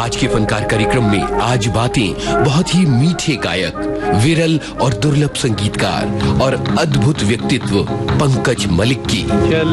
आज के फनकार कार्यक्रम में आज बातें बहुत ही मीठे गायक, विरल और दुर्लभ संगीतकार और अद्भुत व्यक्तित्व पंकज मलिक की।